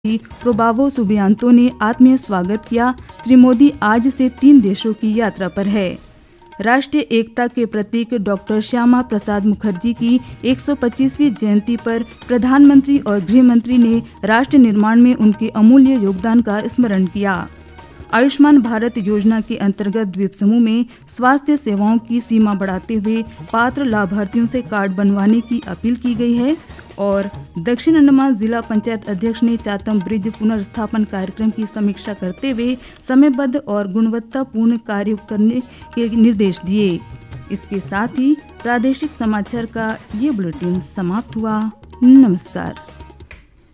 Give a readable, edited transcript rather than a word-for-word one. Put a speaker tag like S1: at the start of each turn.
S1: प्रोबावो Subianto ने आत्मीय स्वागत किया। श्री मोदी आज से 3 देशों की यात्रा पर है। राष्ट्रीय एकता के प्रतीक डॉक्टर श्यामा प्रसाद मुखर्जी की 125वीं जयंती पर प्रधानमंत्री और गृह मंत्री ने राष्ट्र निर्माण में उनके अमूल्य योगदान का स्मरण किया। आयुष्मान भारत योजना के अंतर्गत द्वीप समूह में स्वास्थ्य सेवाओं की सीमा बढ़ाते हुए पात्र लाभार्थियों से कार्ड बनवाने की अपील की गई है। और दक्षिण अंडमान जिला पंचायत अध्यक्ष ने चातम ब्रिज पुनर्स्थापन कार्यक्रम की समीक्षा करते हुए समयबद्ध और गुणवत्तापूर्ण कार्य करने के निर्देश दिए। इसके साथ ही प्रादेशिक समाचार का ये बुलेटिन समाप्त हुआ। नमस्कार।